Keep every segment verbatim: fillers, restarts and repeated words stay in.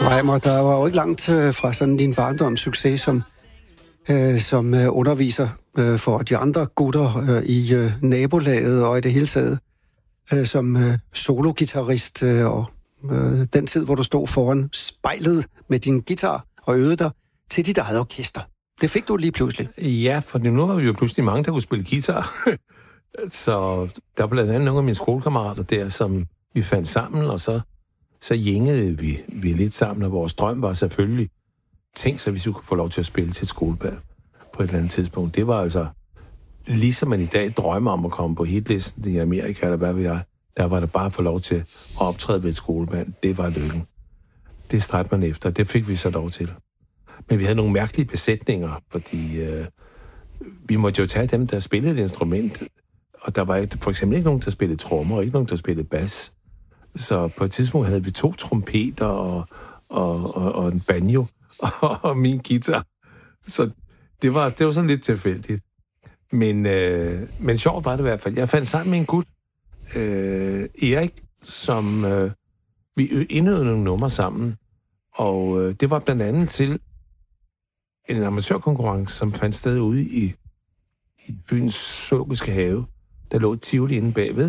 Reimer, der var jo ikke langt øh, fra sådan din barndoms succes som, øh, som øh, underviser øh, for de andre gutter øh, i øh, nabolaget og i det hele taget øh, som øh, sologitarrist øh, og øh, den tid, hvor du stod foran spejlet med din guitar og øvede dig til dit eget orkester. Det fik du lige pludselig. Ja, for nu var vi jo pludselig mange, der kunne spille guitar. Så der var blandt andet nogle af mine skolekammerater der, som vi fandt sammen, og så, så jængede vi, vi lidt sammen, og vores drøm var selvfølgelig, tænk så, hvis vi kunne få lov til at spille til et skolebal på et eller andet tidspunkt. Det var altså, ligesom man i dag drømmer om at komme på hitlisten i Amerika, eller hvad ved jeg, der var der bare at få lov til at optræde ved et skolebal. Det var lykken. Det stræbte man efter, det fik vi så lov til. Men vi havde nogle mærkelige besætninger, fordi øh, vi måtte jo tage dem, der spillede et instrument, og der var for eksempel ikke nogen, der spillede trommer, og ikke nogen, der spillede bas. Så på et tidspunkt havde vi to trompeter og, og, og, og en banjo og, og min guitar. Så det var, det var sådan lidt tilfældigt. Men, øh, men sjovt var det i hvert fald. Jeg fandt sammen med en gut, øh, Erik, som øh, vi indøvede nogle numre sammen. Og øh, det var blandt andet til en amatørkonkurrence, som fandt sted ude i, i byens zoologiske have. Der lå et tivoli inde bagved.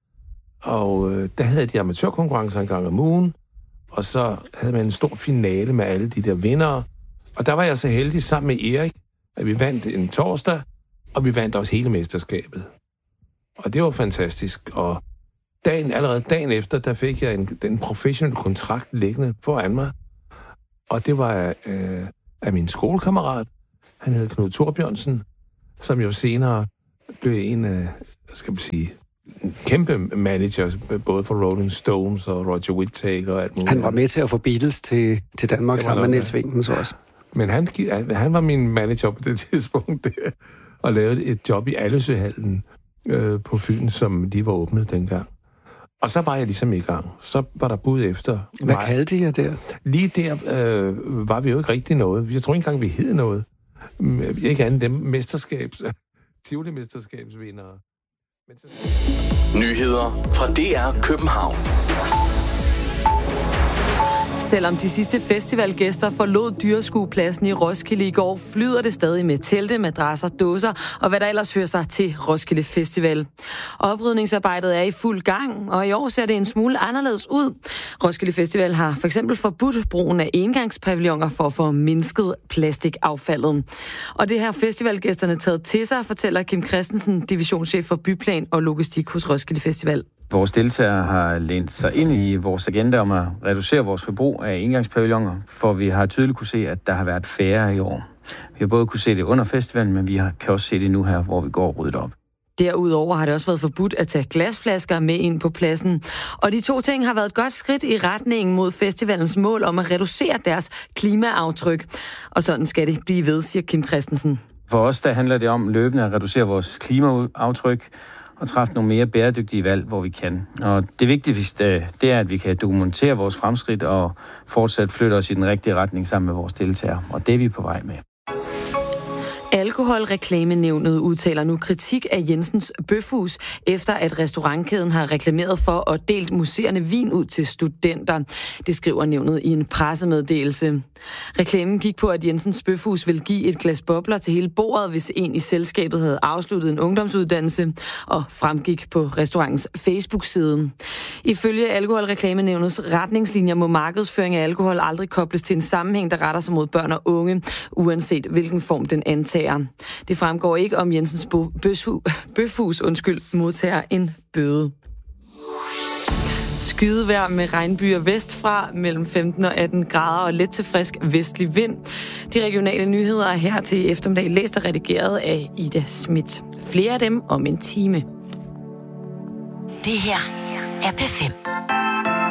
Og øh, der havde de amatørkonkurrencer en gang om ugen. Og så havde man en stor finale med alle de der vindere. Og der var jeg så heldig sammen med Erik, at vi vandt en torsdag, og vi vandt også hele mesterskabet. Og det var fantastisk. Og dagen, allerede dagen efter, der fik jeg en, en professionel kontrakt liggende foran mig. Og det var øh, af min skolekammerat. Han hed Knud Torbjørnsen, som jo senere blev en af, hvad skal man sige, en kæmpe manager, både for Rolling Stones og Roger Whittaker og alt muligt. Han var med til at få Beatles til, til Danmark sammen med Niels Winken så også. Men han, han var min manager på det tidspunkt der, og lavede et job i Allesøhallen øh, på Fyn, som lige var åbnet dengang. Og så var jeg ligesom i gang. Så var der bud efter Hvad mig. kaldte I jer der? Lige der øh, var vi jo ikke rigtig noget. Jeg tror ikke engang, vi hed noget. Ikke andet dem mesterskabs... Tivoli-mesterskabsvindere. Men så... Nyheder fra D R København. Selvom de sidste festivalgæster forlod dyreskuepladsen i Roskilde i går, flyder det stadig med telte, madrasser, dåser og hvad der ellers hører sig til Roskilde Festival. Oprydningsarbejdet er i fuld gang, og i år ser det en smule anderledes ud. Roskilde Festival har for eksempel forbudt brugen af engangspavilloner for at få mindsket plastikaffaldet. Og det har festivalgæsterne taget til sig, fortæller Kim Christensen, divisionschef for byplan og logistik hos Roskilde Festival. Vores deltagere har lænt sig ind i vores agenda om at reducere vores forbrug af engangspavilloner, for vi har tydeligt kunne se, at der har været færre i år. Vi har både kunne se det under festivalen, men vi kan også se det nu her, hvor vi går og rydder op. Derudover har det også været forbudt at tage glasflasker med ind på pladsen. Og de to ting har været et godt skridt i retningen mod festivalens mål om at reducere deres klimaaftryk. Og sådan skal det blive ved, siger Kim Christensen. For os der handler det om løbende at reducere vores klimaaftryk og træffe nogle mere bæredygtige valg, hvor vi kan. Og det vigtigste, det er, at vi kan dokumentere vores fremskridt og fortsat flytte os i den rigtige retning sammen med vores deltagere. Og det er vi på vej med. Alkoholreklamenævnet udtaler nu kritik af Jensens Bøfhus, efter at restaurantkæden har reklameret for og delt muserende vin ud til studenter. Det skriver nævnet i en pressemeddelelse. Reklamen gik på, at Jensens Bøfhus ville give et glas bobler til hele bordet, hvis en i selskabet havde afsluttet en ungdomsuddannelse, og fremgik på restaurantens Facebook-side. Ifølge Alkoholreklamenævnets retningslinjer må markedsføring af alkohol aldrig kobles til en sammenhæng, der retter sig mod børn og unge, uanset hvilken form den antager. Det fremgår ikke, om Jensens Bøfhus undskyld, modtager en bøde. Skydevejr med regnbyer vestfra mellem femten og atten grader og let til frisk vestlig vind. De regionale nyheder er her til eftermiddag læst og redigeret af Ida Schmidt. Flere af dem om en time. Det her er P fem.